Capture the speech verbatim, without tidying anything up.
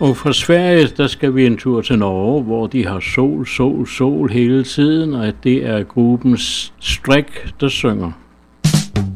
Og fra Sverige, der skal vi en tur til Norge, hvor de har sol, sol, sol hele tiden, og det er gruppen Stræk, der synger.